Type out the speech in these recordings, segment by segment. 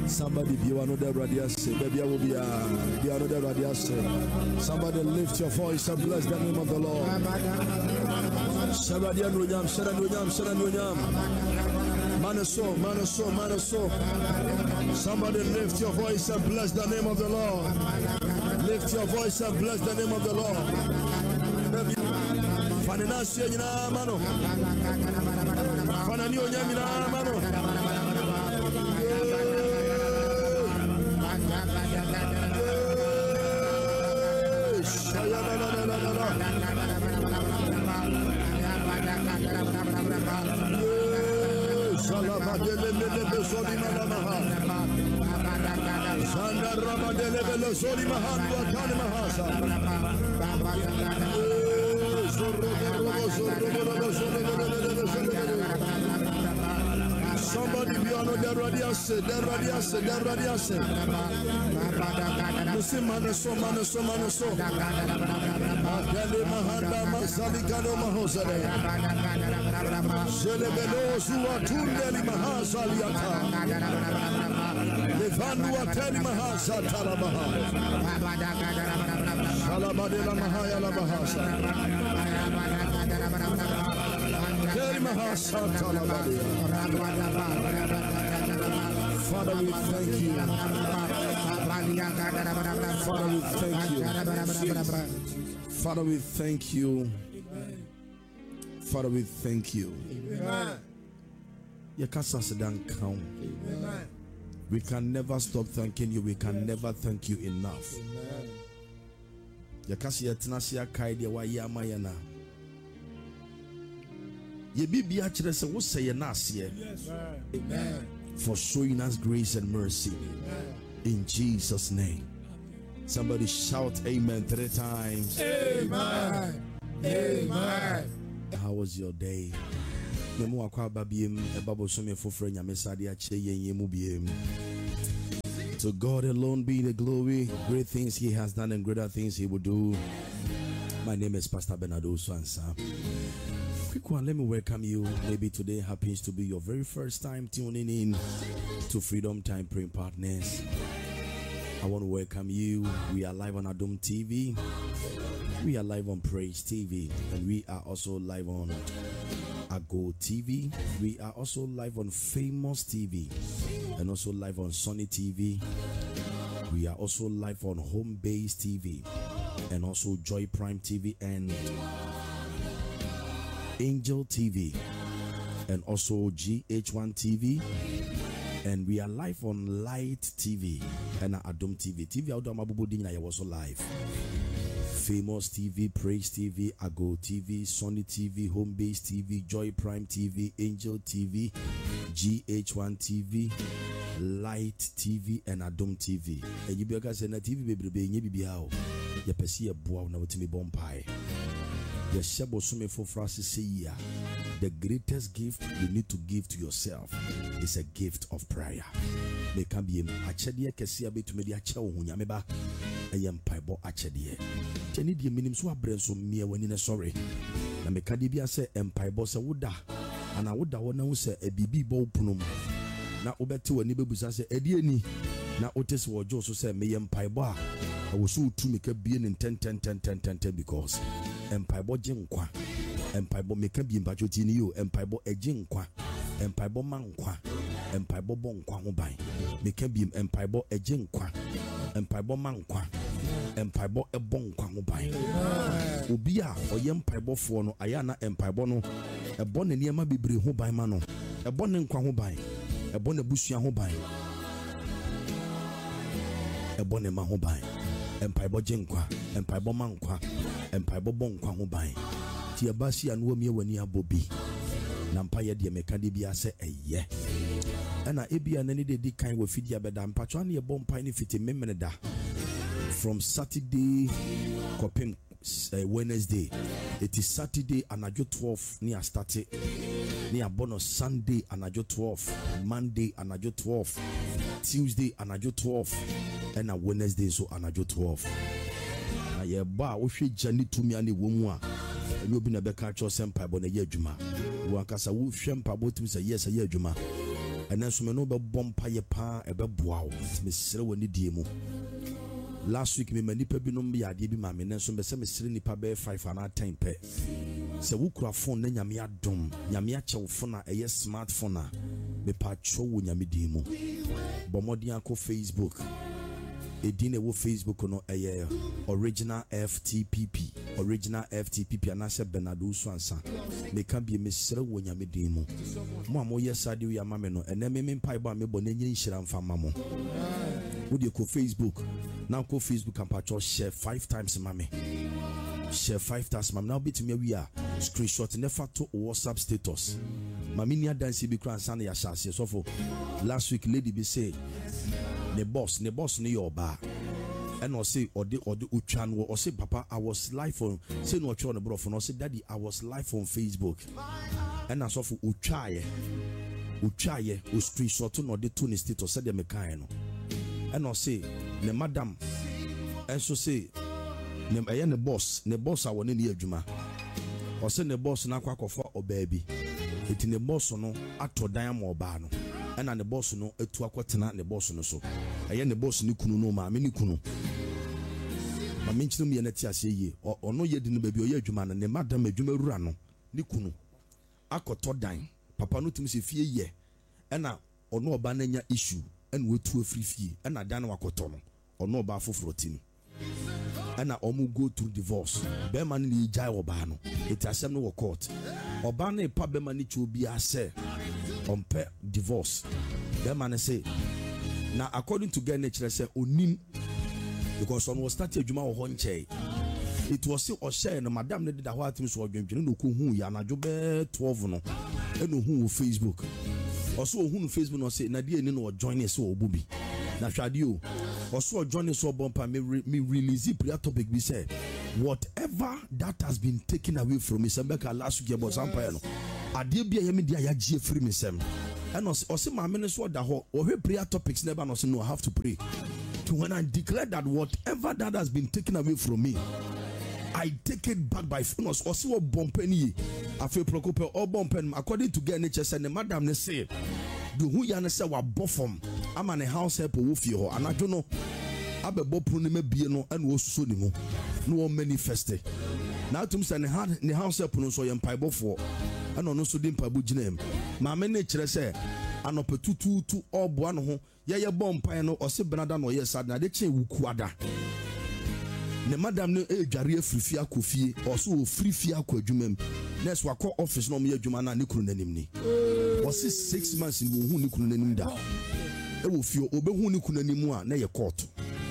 Somebody be another radius, baby, I will be another radius. Somebody lift your voice and bless the name of the Lord. Manaso. Somebody lift your voice and bless the name of the Lord. Lift your voice and bless the name of the Lord. Somebody be on the radius. Manaso. Adele mahanda masalikano mahosale. Zelebelo suatundeli mahasaliata. Levanu ateli mahasatala maha. Salabadela mahaya la mahasa. Keli mahasatala badia. Father, we thank you. Father, we thank you. Father, we thank you. We can never stop thanking you. We can never thank you enough. For showing us grace and mercy. In Jesus' name. Somebody shout amen 3 times. Amen. How was your day? To God alone be the glory. Great things he has done and greater things he will do. My name is Pastor Bernardo Swansa. Quick one, let me welcome you. Maybe today happens to be your very first time tuning in to Freedom Time Praying Partners. I want to welcome you. We are live on Adom TV. We are live on Praise TV. And we are also live on Ago TV. We are also live on Famous TV. And also live on Sunny TV. We are also live on Home Base TV. And also Joy Prime TV and Angel TV. And also GH1 TV. And we are live on Light TV and Adom TV. TV out of I was live. Famous TV, Praise TV, Ago TV, Sunny TV, Home Base TV, Joy Prime TV, Angel TV, GH1 TV, Light TV, and Adom TV. And you be say na TV baby be how you perceive a boy na wotimi bompire. The shebo sume for Francis say ya. The greatest gift you need to give to yourself is a gift of prayer. They can be a chedie kesia be to me dia chewo hunyameba ayem paibo achedie. Teni die minim so abrenso mie wani na sorry. Na me kadi bia se empaibo se woda ana woda wona wo se ebibi bo punum. Na obeti wani bebusa se edie ni na otese wojo so se me empaibo a wo so utumi ka bie ni 10 because empaibo jinkwa. Empaibo meka bi mpacho tini yo empaibo ejinkwa empaibo mankwa empaibo bonkwa ho ban meka bi empaibo ejinkwa empaibo mankwa empaibo ebonkwa ho ban obi a oye empaibo fo no aya na empaibo no ebo ne niema bebre ho ban ma no ebo ne nkwa ho ban ebo ne busua ho ban ebo ne ma ho ban empaibo jinkwa empaibo mankwa empaibo bonkwa ho ban Tiabasi and Womia when you bobi. Nampaya de Mecadi bia say eye. And I ebia and any day kind with Fidia bedam Patrani a bomb piny fitting memeneda. From Saturday Copim Wednesday. It is Saturday and I 12 near started near bonus Sunday and I 12 Monday and I 12 Tuesday and I 12 and a Wednesday so and I 12. Na ye ba wo hwe jani tumi ane wo mu a ene obi na be ka cho sempa bo na ye adwuma wo akasa wo hwe mpa bo tumi say yes ye adwuma and then some no be bompa ye pa ebe boaw me sere woni die mu. Last week me manipa bi no be ade bi ma me nenso be se me sere nipa be 5 and 10 pe. Se wo kura phone na nyame adom, nyame ache wo phone a eye smartphone a me pa cho wo nyame die mu. Bomodi anko Facebook. Edine wo Facebook no eye original FTPP anase Bernardo Swansa me kan bi me sere wo nyame din mu mo amo yesade wi amame no ene me mpai ba me bo na nyi nhira mfa mamo wo de ko Facebook na ko Facebook and patch share 5 times mame share 5 times mame now bit me wi a screenshot never to WhatsApp status mame ni adansi bi kran san ya shase so for last week lady be say the boss ni your bar and I say or the uchan or say papa I was live on say no chon bro for no say daddy I was live on Facebook and I saw for uchaye o screenshot no the two status said them kind no and I say the madam and so say the boss I want ni adwuma or say the boss na kwakofo o baby it in the boss no ato dan mo ba no and the boss no etu akwotena the boss no so aye the boss ni kunu no ma me ni kunu ma me nchinu me na ti ase yi ono ye di no ba bi o ye adwuma no ne madam adwuma rura no ni kunu akoto dan papa no timi se fie ye na ono oba na nya issue and wetu afri fie na dan no akoto no ono oba afoforo tim na omu go through divorce be man ni jai oba no it asem no court oba na pa be man ni chi obi ase on pay divorce. The man say, now according to Gen nature say onim because on was started juma o honche. It was still or share no madam ne did a what things so dwendwene no ko hu ya na jobe 12 no e no hu Facebook. Also hu Facebook no say na die ni no join us so obubi. Na hwade o. Also join us so bompa me release prayer topic be say whatever that has been taken away from me Sembeka last week about Sampire no. Ade bia ye me dia ya gie free me sem and also my minister da ho or prayer topics never no say no I have to pray to when I declare that whatever that has been taken away from me I take it back by force also what bompeni afi prokope or bompen according to get nature say the madam ne say do who ya ne say wa bofom am an house help wo fie ho anajo no abebo pro ne mabie no and wo suso ni mu no manifest now to say ne house help no so ye mpaibofo and ono so di mpabu ginem ma me ne kire say anopetutu oboa no ho ye bompan no o se benada no ye sad na de chen wukuada ne madam no edware afrifia akofie o so ofrifia akwadwumam next wako office no me adwuma na ne kunu nanim ni o se 6 months ni wo hu ne kunu nanim da e wo fie obehu ne kunu nanim a na ye court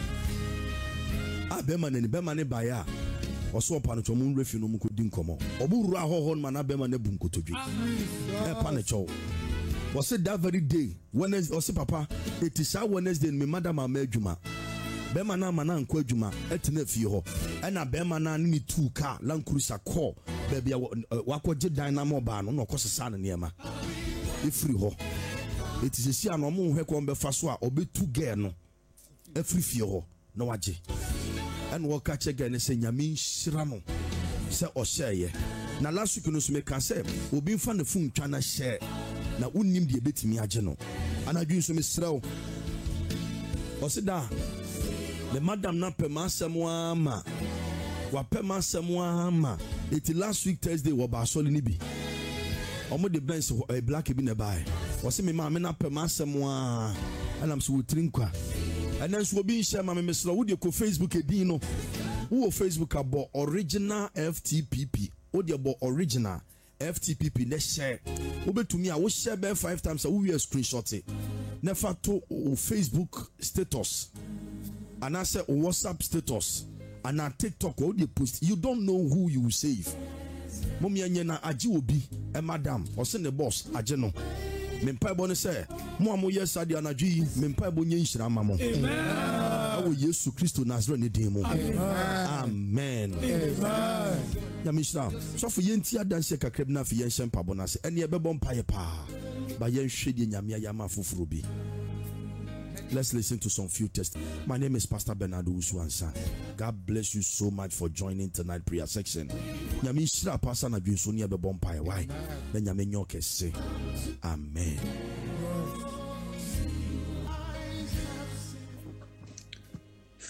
abema ne baya also upon to moon refu no muko din komo oburu ahoho man abema na bunkotodwe e pa na chow was it that very day Wednesday or papa it is Wednesday me madam amadwuma bema na mana nko adwuma etena fie ho e na bema na ni 2 car Land Cruiser call baby wakoje dynamo ba no kosesa na niema ifri ho it is sia no mo hwe ko mbe fa so a obetu girl no afri fie ho na waje and what catch again say nyame nhira no say o share ye na last week no so me kan say obi mfa na fun twa na share na unnim de betimi age no anadwin so me srew o se da the madam na pe masem ama wa pe masem ama it last week Thursday wo ba soli ni bi omo de bench black bi na bai o se me ma me na pe masem and am so trinkwa and then so be share ma me mesro wo de ko Facebook edin no wo Facebook abo original FTPP wo de abo original FTPP ne share wo betumi a wo share be 5 times a wo we screenshot it never to Facebook status and I say WhatsApp status and na TikTok wo de post you don't know who you will save mommy anya na age obi e madam o se ne boss age no me mpa bo ne say mo amo yes ade anadwi me mpa bo nye nhira mamo amen awo Yesu Kristo Nazareth ne din mo amen ya mishra so for yenti adanse kakreb na fi yen hempa bo na se ene e bebo mpa ye pa ba yen hwede nyame ya ma foforo bi. Let's listen to some few tests. My name is Pastor Bernardo Uswansa. God bless you so much for joining tonight prayer section. Nyame shira pastor na dwunso ne be bompa why? Na nyame nyoke say amen.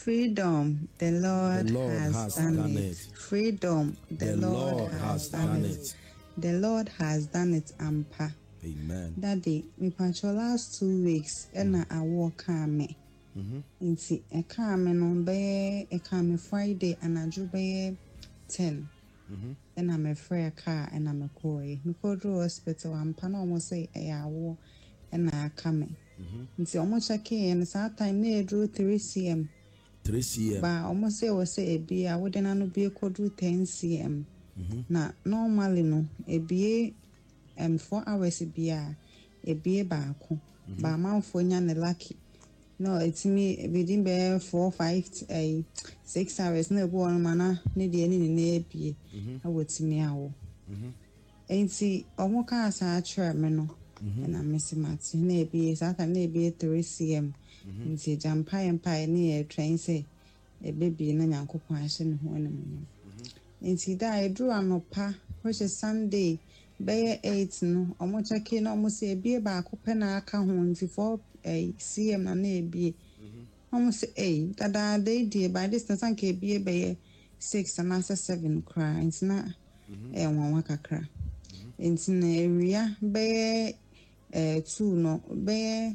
Freedom, the Lord has done it. Freedom, the Lord has done it. The Lord has done it, Ampa. Amen. Daddy, me pancho last 2 weeks, and I walk me. Inti, a come on be a come Friday, and I drew 10. And I'm a free car, and I'm a koi. Me go to hospital, and Pan almost say a hour, and I come. Inti, almost a key, and it's our time near drew 3 cm. 3 cm. But almost say was say a beer, I wouldn't be a code 10 cm. Na normally no, a beer 4 hours a beer baako. Ba man for nyan lucky. No, it's me within be 4, 5, 6 hours. No one mana need any be. I would see me out. Ain't see omoka as I try me no. And I'm missing Mats. Maybe it's at maybe 3 cm. And see jump pie near train say a baby in a yanko passion one. And see that I drew an opa, which is Sunday. Bay 8 no, almost a kin almost a beer back open a account before a cm and a be almost a that they dear by distance and can be a 6 and answer 7 cries not a 1 waka cry. It's an area bay 2 no bay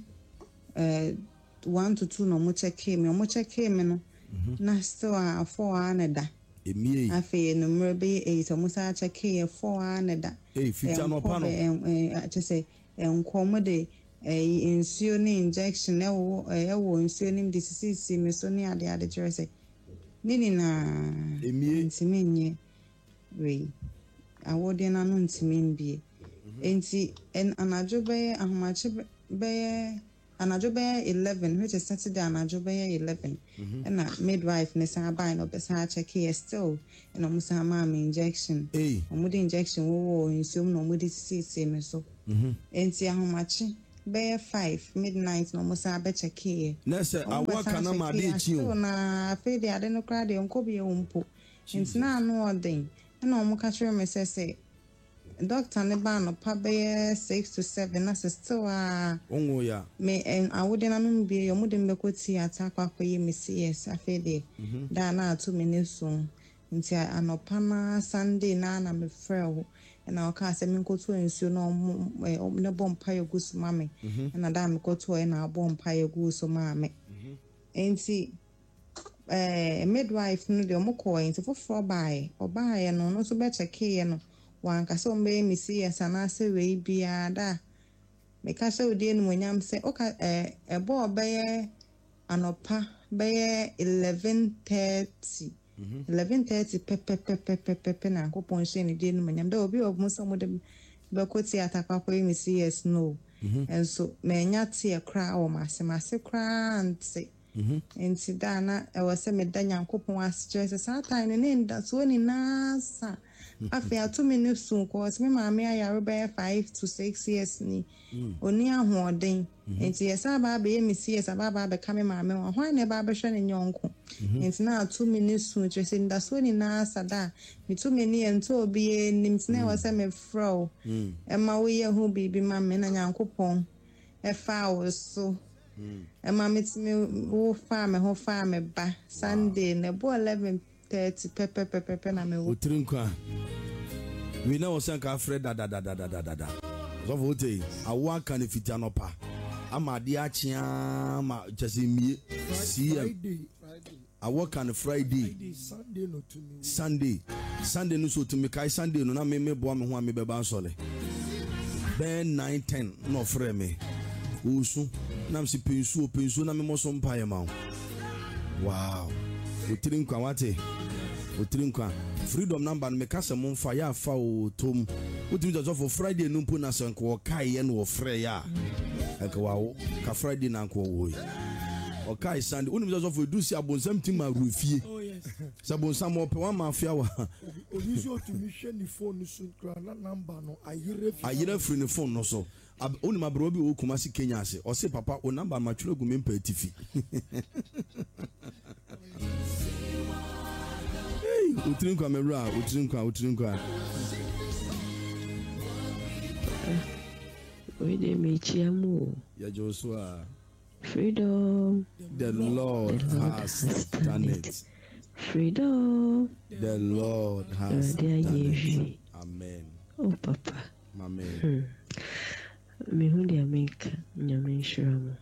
1 to 2 no much came no na still 4 another. I feel no more be 8 almost a check here 4 another. Fita no pano. Just say encommode injection insulin disease me so near the other say nini na ntimi we awode na no ntimi bi enti en anajo be ahomache be anajo be 11 which is Saturday anajo be 11 and na midwife ne sa buy no be sa check here still and almost a mama injection omude injection wo insulin no omude disease me so enti ahomache be 5 midnight no almost a be check here na say awa kana ma de chi o na fe de ade no kra de onko bi ompo enti na no odin na omo ka chere me say doctor ne ba no pa be 6 to 7 na still onwo ya me en awode na no bi yo mude mbekoti atakwa akoye me CS afede da na atu me ne so nti anopa na Sunday na me frɛ na o ka se me nkoto nsuo na ne bompa ye gusu mame na da me koto na bompa ye gusu mame enti midwife no de omko enti foforo bae obae no so be check ye no wanka so mbe mi CS na se we bia da me ka se odi enu nyam se o ka ebo obeye anopa be 11:30 11:30 na kopon she ni de enu nyam da obi obu so mo de be koti atakwa ko mi CS no enso me nya tie kra o masema kra ante enti da na e wo se me da nyankopon asche sa time ne nda so ni nasa afi atumi ne sun ko me maame ayare be 5 to 6 years ni oni ahoden enti yesa ba be mi CS ba be ka me maame wa hwan ne ba be hwe ne nyonko enti na atumi ne sun chese nda so ni nasa da mitumi ne ento obi nim tine wo se me fro e ma wo ye hu bibi maame na nyankopon e fa wo so Emma meets me who farm and who farm a ba Sunday ne bo 11:30 pepe na me wo trinkwa we know sanka Fred da so vote awa kan fiti anopa ama de achia ma just mi Friday awa kan Friday Sunday no so to me kai Sunday no na me bo me ho me be ban sole ben 9:10 no frɛ me usu nam si pensu na me mo so mpaye ma wow otrinkwa wate otrinkwa freedom number me kasa mo mfa ya fa o tom utimi just for Friday no mpo na sanko kai ye no ofre ya aka wawo ka Friday na nko wo yi o kai Sunday unimi just for do si abonsam tim arufie sabonsam o pe wa mafia wa obi so to me hwe ni phone so kra na number no ayire free ni phone no so oni mabro bi o kuma si Kenya ase o se papa o number ma twere gu me mpa tifi utrinkwa mewra utrinkwa we de me chiamu ya Joshua Freedom. The Lord has done it. Freedom. The Lord has done it. Amen. Oh, Papa. Amen. Me who they make nyame shiramu.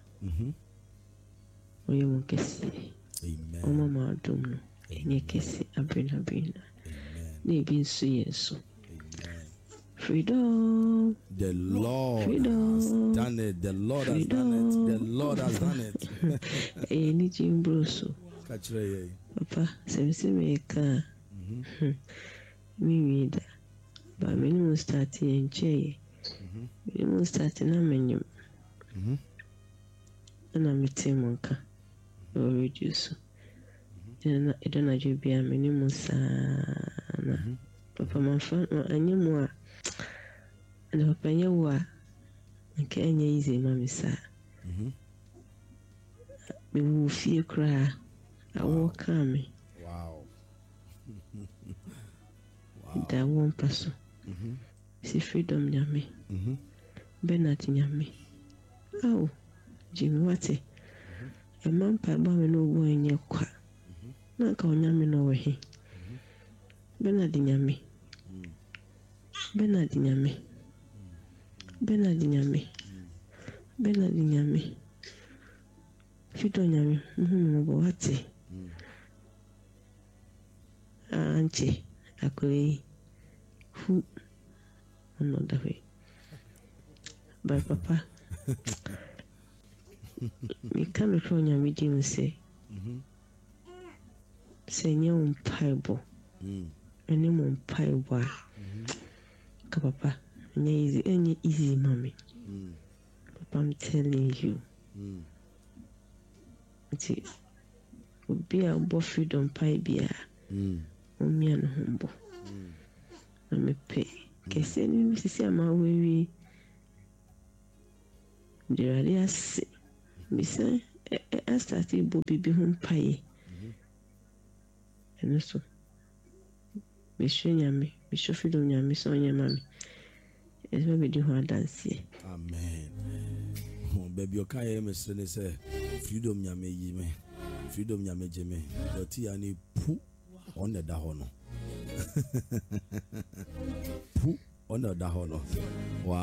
Oye mo kesi. Amen. O mama adom no. Enye kesi abrina. Na ebi nso yeso. Amen. Freedom. The Lord has done it. The Lord has done it. The Lord has done it. Eh, ni jimbroso. Kachire. Papa, se me ka. Mi da. Ba me no start enche. Me no start na menyum. Na me temonka. O reduce. Eda na jubia me ni musana. Papa manfa anyemu a. And papa nyewa. Nke enye ize mami sa. Me wo fie kra. Awo kame. Wow. Da won paso. Si freedom nyame. Bernard nyame. Aw. Jimmy wate. E man pa ba me no wo enye kwa. Na ka onyame no we he. Bernard nyame. Bernard nyame. Bernard nyame. Bernard nyame. Freedom nyame. Mo bo wate. Anche akoi who another way. But Papa, me can't throw your medium say, say, you piebo, and you won't piebo. Papa, any easy, mommy. Papa, I'm telling you. It would be a bo freedom pie beer. Me and humble. Let me pay. Kese ni sisi ama wewe. Dirali ase. Misa start bo bibi humpaye. Eno so. Misho nyame, misho freedom nyame so nyame. Ezma be di ho dance. Amen. Baby okaye mesene say freedom nyame yi me. Freedom nyame jeme. Doti ani pu on the dahono. Pu on the dahono. Wow.